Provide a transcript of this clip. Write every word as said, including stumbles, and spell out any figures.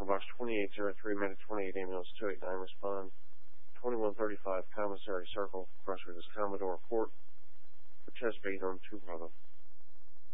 Box twenty-eight oh three, Medic twenty-eight, Ambulance two eight nine, respond. twenty-one thirty-five, Commissary Circle, Crossroads Commodore Report. For chest beat on two Bravo.